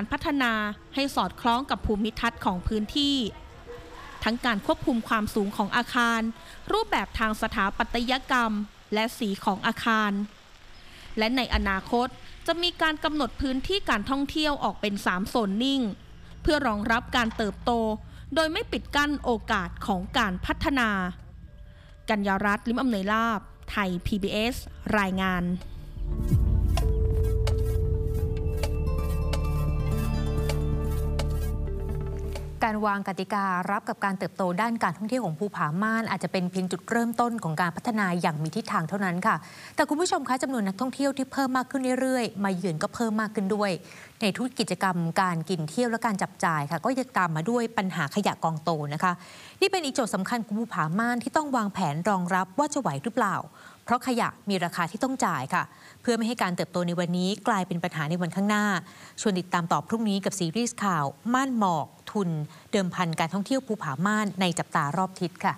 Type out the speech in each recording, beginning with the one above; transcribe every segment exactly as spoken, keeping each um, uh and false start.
การพัฒนาให้สอดคล้องกับภูมิทัศน์ของพื้นที่ทั้งการควบคุมความสูงของอาคารรูปแบบทางสถาปัตยกรรมและสีของอาคารและในอนาคตจะมีการกำหนดพื้นที่การท่องเที่ยวออกเป็นสามโซนนิ่งเพื่อรองรับการเติบโตโดยไม่ปิดกั้นโอกาสของการพัฒนากัญญารัตน์ ลิ้มอำนวยลาภไทย พี บี เอส รายงานการวางกติการับกับการเติบโตด้านการท่องเที่ยวของภูผาม่านอาจจะเป็นเพียงจุดเริ่มต้นของการพัฒนาอย่างมีทิศทางเท่านั้นค่ะแต่คุณผู้ชมคะจำนวนนักท่องเที่ยวที่เพิ่มมากขึ้นเรื่อยๆมาเยือนก็เพิ่มมากขึ้นด้วยในทุกกิจกรรมการกินเที่ยวและการจับจ่ายค่ะก็ยังตามมาด้วยปัญหาขยะกองโตนะคะนี่เป็นอีกโจทย์สำคัญของภูผาม่านที่ต้องวางแผนรองรับว่าจะไหวหรือเปล่าเพราะขยะมีราคาที่ต้องจ่ายค่ะเพื่อไม่ให้การเติบโตในวันนี้กลายเป็นปัญหาในวันข้างหน้าชวนติดตามต่อพรุ่งนี้กับซีรีส์ข่าวม่านหมอกทุนเดิมพันการท่องเที่ยวภูผาม่านในจับตารอบทิศค่ะ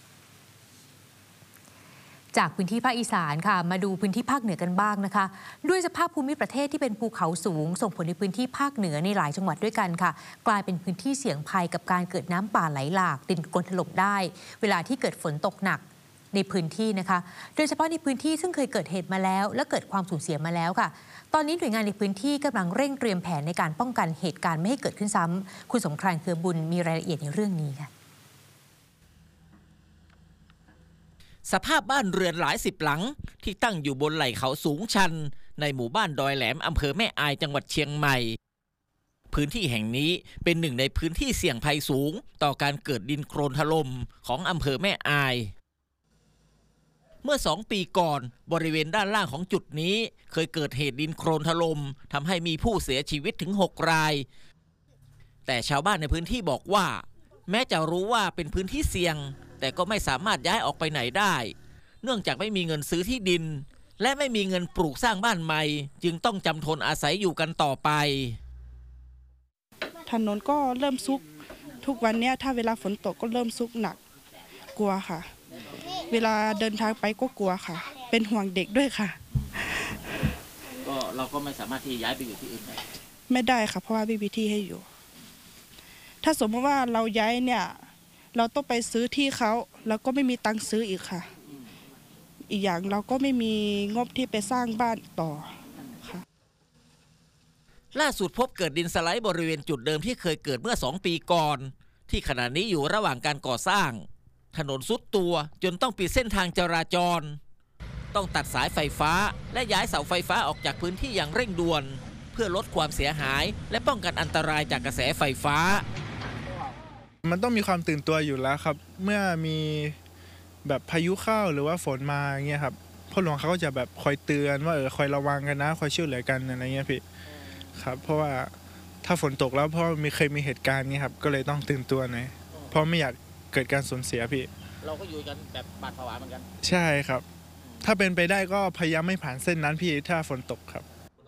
จากพื้นที่ภาคอีสานค่ะมาดูพื้นที่ภาคเหนือกันบ้างนะคะด้วยสภาพภูมิประเทศที่เป็นภูเขาสูงส่งผลในพื้นที่ภาคเหนือในหลายจังหวัดด้วยกันค่ะกลายเป็นพื้นที่เสี่ยงภัยกับการเกิดน้ำป่าไหลหลากดินโคลนถล่มได้เวลาที่เกิดฝนตกหนักในพื้นที่นะคะโดยเฉพาะในพื้นที่ซึ่งเคยเกิดเหตุมาแล้วและเกิดความสูญเสียมาแล้วค่ะตอนนี้หน่วยงานในพื้นที่กำลังเร่งเตรียมแผนในการป้องกันเหตุการณ์ไม่ให้เกิดขึ้นซ้ำคุณสมครานเครือบุญมีรายละเอียดในเรื่องนี้ค่ะสภาพบ้านเรือนหลายสิบหลังที่ตั้งอยู่บนไหล่เขาสูงชันในหมู่บ้านดอยแหลมอำเภอแม่อายจังหวัดเชียงใหม่พื้นที่แห่งนี้เป็นหนึ่งในพื้นที่เสี่ยงภัยสูงต่อการเกิดดินโคลนถล่มของอำเภอแม่อายเมื่อสองปีก่อนบริเวณด้านล่างของจุดนี้เคยเกิดเหตุดินโคลนถล่มทำให้มีผู้เสียชีวิตถึงหกรายแต่ชาวบ้านในพื้นที่บอกว่าแม้จะรู้ว่าเป็นพื้นที่เสี่ยงแต่ก็ไม่สามารถย้ายออกไปไหนได้เนื่องจากไม่มีเงินซื้อที่ดินและไม่มีเงินปลูกสร้างบ้านใหม่จึงต้องจำทนอาศัยอยู่กันต่อไปถนนก็เริ่มซุกทุกวันนี้ถ้าเวลาฝนตกก็เริ่มซุกหนักกลัวค่ะเวลาเดินทางไปก็กลัวค่ะเป็นห่วงเด็กด้วยค่ะก็เราก็ไม่สามารถที่จะย้ายไปอยู่ที่อื่นได้ไม่ได้ค่ะเพราะว่าไม่มีที่ให้อยู่ถ้าสมมติว่าเราย้ายเนี่ยเราต้องไปซื้อที่เขาแล้วก็ไม่มีตังค์ซื้ออีกค่ะอีกอย่างเราก็ไม่มีงบที่ไปสร้างบ้านต่อค่ะล่าสุดพบเกิดดินสไลด์บริเวณจุดเดิมที่เคยเกิดเมื่อสองปีก่อนที่ขณะนี้อยู่ระหว่างการก่อสร้างถนนซุดตัวจนต้องปิดเส้นทางจราจรต้องตัดสายไฟฟ้าและย้ายเสาไฟฟ้าออกจากพื้นที่อย่างเร่งด่วนเพื่อลดความเสียหายและป้องกันอันตรายจากกระแสไฟฟ้ามันต้องมีความตื่นตัวอยู่แล้วครับเมื่อมีแบบพายุเข้าหรือว่าฝนมาอย่างเงี้ยครับพ่อหลวงเขาก็จะแบบคอยเตือนว่าเออคอยระวังกันนะคอยช่วยเหลือกันอะไรเงี้ยพี่ครับเพราะว่าถ้าฝนตกแล้วเพราะมีเคยมีเหตุการณ์นี้ครับก็เลยต้องตื่นตัวหน่อยเพราะไม่อยากเกิดการสูญเสียพี่เราก็อยู่กันแบบบาดผวาเหมือนกันใช่ครับถ้าเป็นไปได้ก็พยายามไม่ผ่านเส้นนั้นพี่ถ้าฝนตกครับ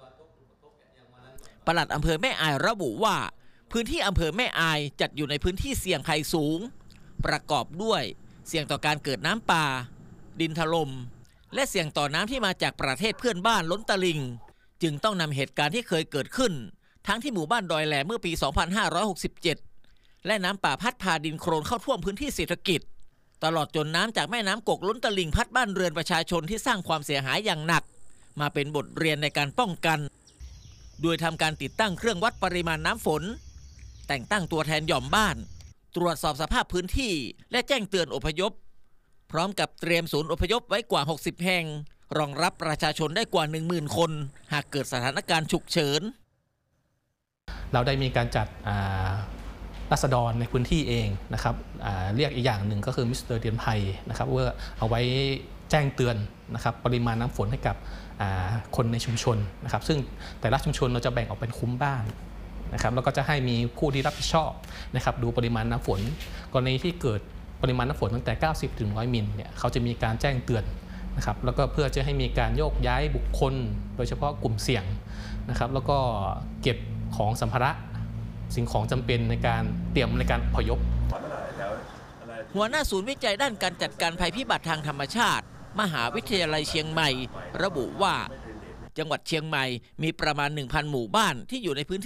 ปลัดอำเภอแม่อายระบุว่าพื้นที่อำเภอแม่อายจัดอยู่ในพื้นที่เสี่ยงภัยสูงประกอบด้วยเสี่ยงต่อการเกิดน้ำป่าดินถล่มและเสี่ยงต่อน้ำที่มาจากประเทศเพื่อนบ้านล้นตลิ่งจึงต้องนำเหตุการณ์ที่เคยเกิดขึ้นทั้งที่หมู่บ้านดอยแหลมเมื่อปีสองพันห้าร้อยหกสิบเจ็ดและน้ำป่าพัดพาดินโคลนเข้าท่วมพื้นที่เศรษฐกิจตลอดจนน้ำจากแม่น้ำกกล้นตลิ่งพัดบ้านเรือนประชาชนที่สร้างความเสียหายอย่างหนักมาเป็นบทเรียนในการป้องกันโดยทำการติดตั้งเครื่องวัดปริมาณน้ำฝนแต่งตั้งตัวแทนหย่อมบ้านตรวจสอบสภาพพื้นที่และแจ้งเตือนอพยพพร้อมกับเตรียมศูนย์อพยพไว้กว่าหกสิบแห่งรองรับประชาชนได้กว่า หนึ่งหมื่น คนหากเกิดสถานการณ์ฉุกเฉินเราได้มีการจัดราษฎรในพื้นที่เองนะครับเรียกอีกอย่างหนึ่งก็คือมิสเตอร์เตือนภัยนะครับเพื่อเอาไว้แจ้งเตือนนะครับปริมาณน้ำฝนให้กับคนในชุมชนนะครับซึ่งแต่ละชุมชนเราจะแบ่งออกเป็นคุ้มบ้านนะครับแล้วก็จะให้มีผู้ที่รับผิดชอบนะครับดูปริมาณน้ำฝนกรณีที่เกิดปริมาณน้ำฝนตั้งแต่เก้าสิบถึงหนึ่งร้อยมิลเนี่ยเขาจะมีการแจ้งเตือนนะครับแล้วก็เพื่อจะให้มีการโยกย้ายบุคคลโดยเฉพาะกลุ่มเสี่ยงนะครับแล้วก็เก็บของสัมภาระสิ่งของจำเป็นในการเตรียมในการอพยพหัวหน้าศูนย์วิจัยด้านการจัดการภัยพิบัติทางธรรมชาติมหาวิทยาลัยเชียงใหม่ระบุว่าจังหวัดเชียงใหม่มีประมาณ หนึ่งพัน หมู่บ้านที่อยู่ในพื้นที่